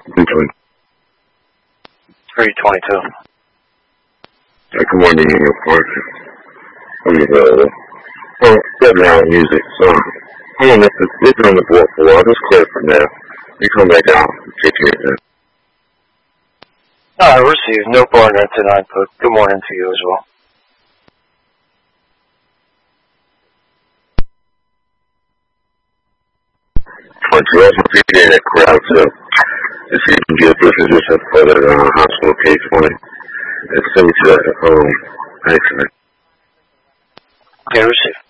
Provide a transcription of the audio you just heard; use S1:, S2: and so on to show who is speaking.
S1: Between
S2: 322.
S1: Good morning, New York Park. I'm available. Background music, so hold on, this on the board for a while. Just clear for now. You come back down and take care of that.
S2: I received no partner tonight, but good morning to you as well.
S1: But you also appreciate that crowd, so if you can get this position for that hospital case for me, and send me to that accident.
S2: Okay, received.